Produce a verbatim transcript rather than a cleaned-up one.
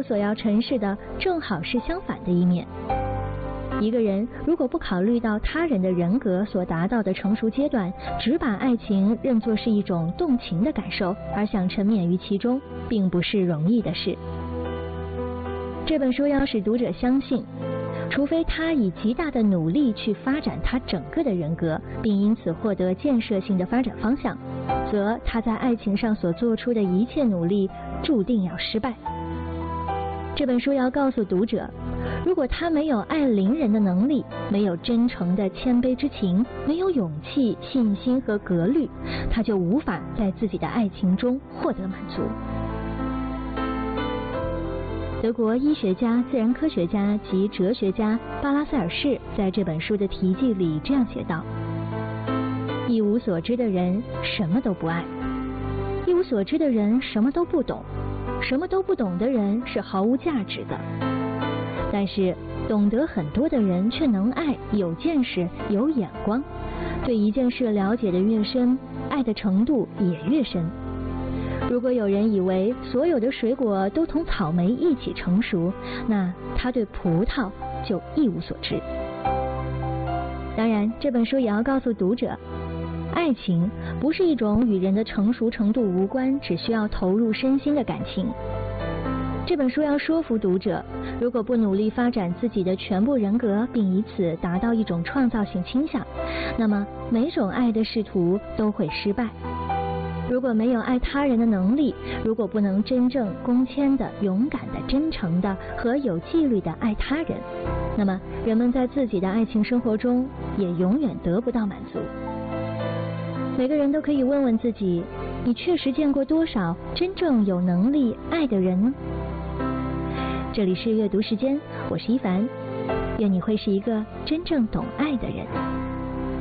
书所要陈述的正好是相反的一面。一个人如果不考虑到他人的人格所达到的成熟阶段，只把爱情认作是一种动情的感受，而想沉湎于其中，并不是容易的事。这本书要使读者相信，除非他以极大的努力去发展他整个的人格，并因此获得建设性的发展方向，则他在爱情上所做出的一切努力注定要失败。这本书要告诉读者，如果他没有爱邻人的能力，没有真诚的谦卑之情，没有勇气、信心和格律，他就无法在自己的爱情中获得满足。德国医学家、自然科学家及哲学家巴拉塞尔士在这本书的题记里这样写道：一无所知的人什么都不爱，一无所知的人什么都不懂，什么都不懂的人是毫无价值的。但是懂得很多的人却能爱，有见识，有眼光，对一件事了解的越深，爱的程度也越深。如果有人以为所有的水果都同草莓一起成熟，那他对葡萄就一无所知。当然，这本书也要告诉读者，爱情不是一种与人的成熟程度无关，只需要投入身心的感情。这本书要说服读者，如果不努力发展自己的全部人格，并以此达到一种创造性倾向，那么每种爱的试图都会失败。如果没有爱他人的能力，如果不能真正恭谦的、勇敢的、真诚的和有纪律的爱他人，那么人们在自己的爱情生活中也永远得不到满足。每个人都可以问问自己，你确实见过多少真正有能力爱的人呢？这里是阅读时间，我是一凡，愿你会是一个真正懂爱的人。